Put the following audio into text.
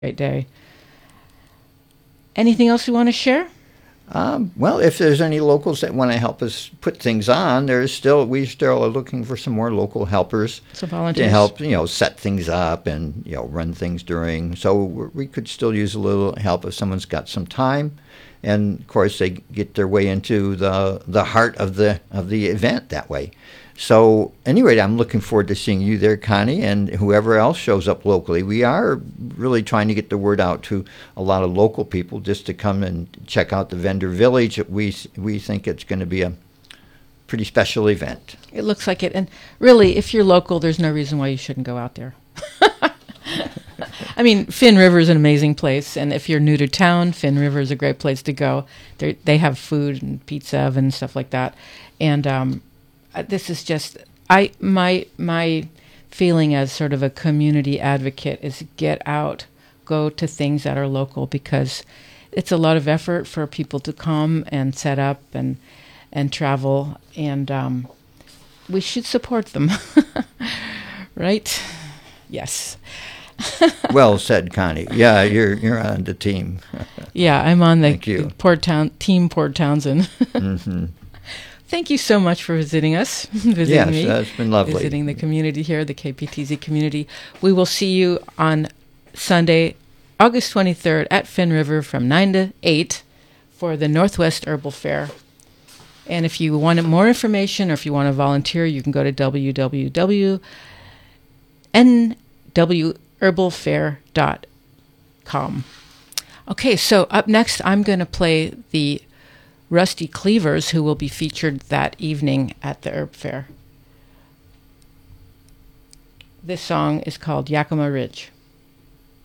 great day. Anything else you want to share? Well, if there's any locals that want to help us put things on, we still are looking for some more local helpers Some volunteers. to help, set things up and run things during. So we could still use a little help if someone's got some time, and of course they get their way into the heart of the event that way. So, anyway, I'm looking forward to seeing you there, Connie, and whoever else shows up locally. We are really trying to get the word out to a lot of local people just to come and check out the vendor village. We think it's going to be a pretty special event. It looks like it. And really, if you're local, there's no reason why you shouldn't go out there. I mean, Finn River is an amazing place, and if you're new to town, Finn River is a great place to go. They have food and pizza and stuff like that. And this is just my feeling as sort of a community advocate is get out, go to things that are local, because it's a lot of effort for people to come and set up and travel, and we should support them. Right? Yes. Well said, Connie. Yeah, you're on the team. Yeah, I'm on the Team Port Townsend. Mm-hmm. Thank you so much for visiting us, Yes, me. It's been lovely. Visiting the community here, the KPTZ community. We will see you on Sunday, August 23rd at Finn River from 9 to 8 for the Northwest Herbal Fair. And if you want more information or if you want to volunteer, you can go to www.nwherbalfair.com. Okay, so up next, I'm going to play the Rusty Cleavers, who will be featured that evening at the Herb Fair. This song is called Yakima Ridge.